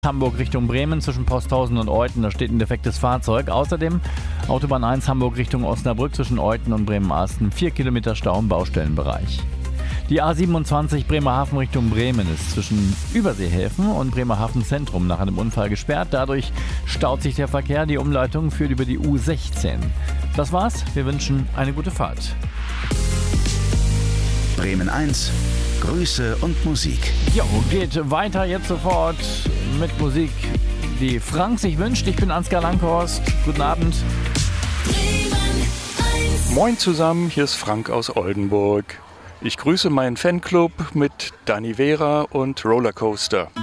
Hamburg Richtung Bremen zwischen Posthausen und Euthen, da steht ein defektes Fahrzeug. Außerdem Autobahn 1 Hamburg Richtung Osnabrück zwischen Euthen und Bremen-Asten, 4 Kilometer Stau im Baustellenbereich. Die A27 Bremerhaven Richtung Bremen ist zwischen Überseehäfen und Bremerhaven Zentrum nach einem Unfall gesperrt. Dadurch staut sich der Verkehr. Die Umleitung führt über die U16. Das war's. Wir wünschen eine gute Fahrt. Bremen 1, Grüße und Musik. Jo, geht weiter jetzt sofort mit Musik, die Frank sich wünscht. Ich bin Ansgar Langhorst. Guten Abend. Moin zusammen, hier ist Frank aus Oldenburg. Ich grüße meinen Fanclub mit Dani Vera und Rollercoaster.